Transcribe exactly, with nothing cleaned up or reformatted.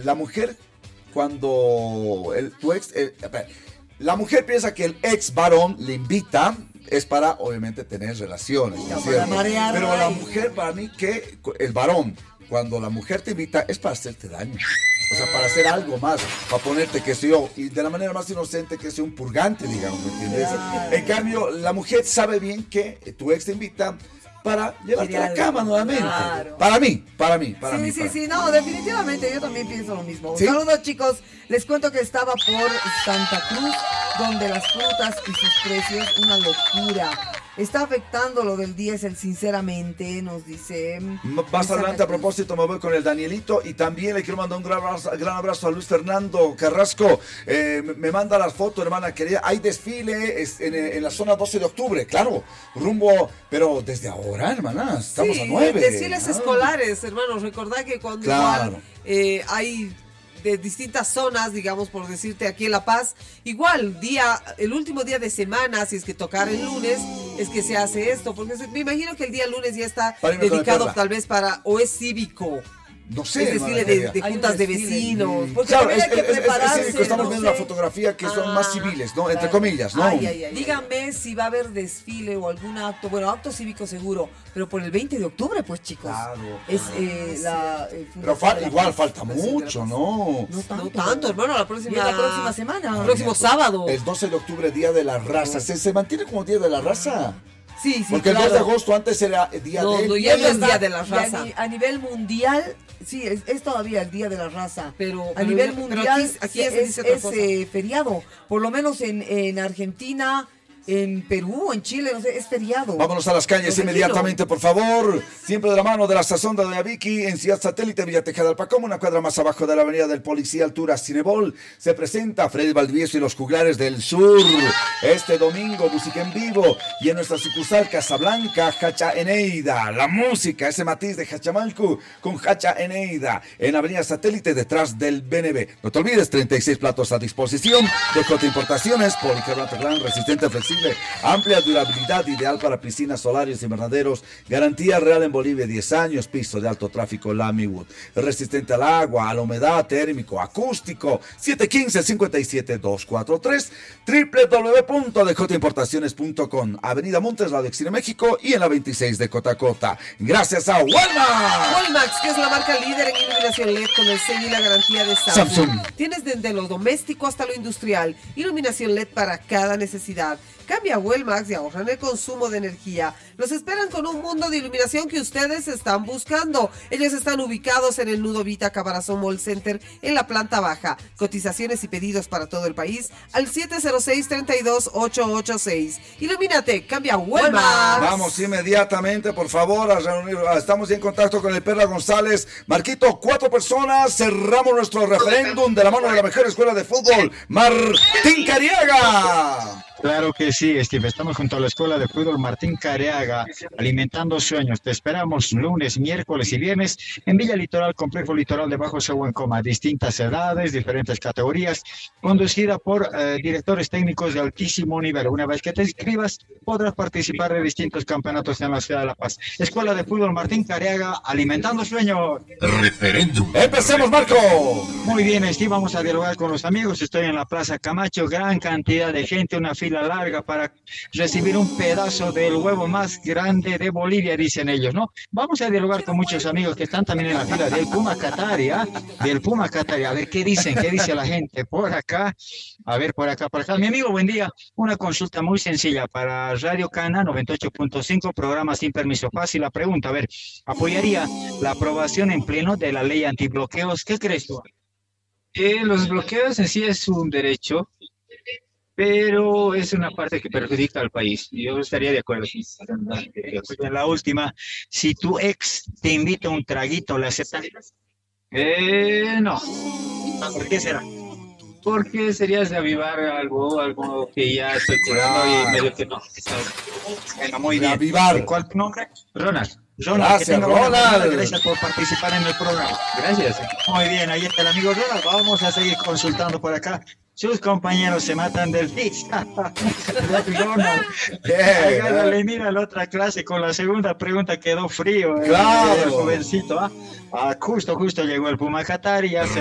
la mujer, cuando el, tu ex, el, la mujer piensa que el ex varón le invita, es para, obviamente, tener relaciones, ¿no es cierto? Pero la mujer, para mí, que el varón, cuando la mujer te invita, es para hacerte daño. O sea, para hacer algo más, para ponerte, qué sé yo, y de la manera más inocente que sea un purgante, digamos, ¿me entiendes? En cambio, la mujer sabe bien que tu ex te invita para llevarte a la cama nuevamente. Claro. Para mí, para mí, para sí, mí. Sí, para sí, mí. sí, no, definitivamente yo también pienso lo mismo. ¿Sí? Saludos, chicos. Les cuento que estaba por Santa Cruz, donde las frutas y sus precios, una locura. Está afectando lo del diésel, sinceramente, nos dice. Más adelante, a propósito, me voy con el Danielito y también le quiero mandar un gran abrazo, gran abrazo a Luis Fernando Carrasco. Eh, me manda las fotos, hermana querida. Hay desfile es, en, en la zona doce de octubre, claro, rumbo, pero desde ahora, hermana, estamos sí, a nueve. Desfiles ah. escolares, hermanos. Recordad que cuando claro. igual eh, hay de distintas zonas, digamos, por decirte, aquí en La Paz, igual, día, el último día de semana, si es que tocar el lunes, es que se hace esto, porque se, me imagino que el día lunes ya está dedicado tal vez para, o es cívico. No sé, es desfile de, de juntas de vecinos. Porque claro, es, hay que es, prepararse, es, es, estamos no viendo sé. la fotografía que son ah, más civiles, ¿no? Entre claro. comillas, ¿no? Ay, ay, ay, díganme si va a haber desfile o algún acto, bueno, acto cívico seguro, pero por el veinte de octubre, pues, chicos. Claro. Es eh, la... Eh, pero fa la igual falta mucho, ¿no? No tanto, no tanto hermano, la próxima, la próxima semana. El próximo sábado. El doce de octubre, Día de la Raza. ¿Se, se mantiene como Día de la Raza? Sí, sí, porque claro. el dos de agosto antes era el día no, de... No, ya no es Día de la Raza. A, ni, a nivel mundial, sí, es, es todavía el Día de la Raza. Pero a pero nivel pero mundial aquí, aquí es, es, es eh, feriado. Por lo menos en, en Argentina, en Perú, en Chile, no sé, es feriado. Vámonos a las calles inmediatamente, por favor. Siempre de la mano de la sazón de Doña Vicky, en Ciudad Satélite, Villa Tejada del Pacom, una cuadra más abajo de la avenida del Policía, altura Cinebol. Se presenta Freddy Valdivieso y los Juglares del Sur. Este domingo, música en vivo. Y en nuestra sucursal Casablanca, Hacha Eneida. La música, ese matiz de Hachamalcu con Hacha Eneida. En avenida Satélite, detrás del B N B. No te olvides, treinta y seis platos a disposición. De J Importaciones, policarbonato gran, resistente, flexible. Amplia durabilidad, ideal para piscinas, solarios, invernaderos. Garantía real en Bolivia, diez años. Piso de alto tráfico Lamywood. Resistente al agua, a la humedad, térmico, acústico. siete uno cinco, cinco siete dos cuatro tres. doble u doble u doble u punto d j importaciones punto com. Avenida Montes, la de Cine México y en la veintiséis de Cotacota. Gracias a Walmart. Walmart, que es la marca líder en iluminación L E D con el sello y la garantía de Samsung. Samsung. Tienes desde lo doméstico hasta lo industrial. Iluminación L E D para cada necesidad. Cambia a Wellmax y ahorran el consumo de energía. Los esperan con un mundo de iluminación que ustedes están buscando. Ellos están ubicados en el Nudo Vita Caparazón Mall Center en la planta baja. Cotizaciones y pedidos para todo el país al siete cero seis, tres dos ocho ocho seis. Ilumínate, cambia a Wellmax. Vamos inmediatamente, por favor, a reunir. Estamos ya en contacto con el Perla González. Marquito, cuatro personas. Cerramos nuestro referéndum de la mano de la mejor escuela de fútbol, Martín Cariaga. Claro que sí, Steve. Estamos junto a la Escuela de Fútbol Martín Careaga, alimentando sueños. Te esperamos lunes, miércoles y viernes en Villa Litoral, Complejo Litoral de Bajo Coma. Distintas edades, diferentes categorías, conducida por eh, directores técnicos de altísimo nivel. Una vez que te inscribas, podrás participar de distintos campeonatos en la ciudad de La Paz. Escuela de Fútbol Martín Careaga, alimentando sueños. Referéndum. ¡Empecemos, Marco! Muy bien, Steve. Vamos a dialogar con los amigos. Estoy en la Plaza Camacho. Gran cantidad de gente, una fila larga para recibir un pedazo del huevo más grande de Bolivia, dicen ellos, ¿no? Vamos a dialogar con muchos amigos que están también en la fila del Puma Qatari, ¿ah? Del Puma Qatari, a ver qué dicen, qué dice la gente por acá, a ver por acá, por acá. Mi amigo, buen día, una consulta muy sencilla para Radio Cana noventa y ocho punto cinco, programa sin permiso. Fácil la pregunta, a ver, ¿apoyaría la aprobación en pleno de la ley antibloqueos? ¿Qué crees tú? Eh, los bloqueos en sí es un derecho, pero es una parte que perjudica al país. Yo estaría de acuerdo. En la última, si tu ex te invita a un traguito, ¿le aceptas? Eh, no. ¿Por qué será? Porque sería de avivar algo, algo que ya estoy curando y medio que no. Bueno, muy bien. Avivar. ¿Cuál tu nombre? Ronald. Ronald, gracias, Ronald. Gracias por participar en el programa. Gracias. Muy bien, ahí está el amigo Ronald. Vamos a seguir consultando por acá. Sus compañeros se matan del pizza. Ronald. Agárrale, mira la otra clase con la segunda pregunta, quedó frío. Claro. El jovencito, ¿ah? Ah, justo, justo llegó el Puma Qatari, ya se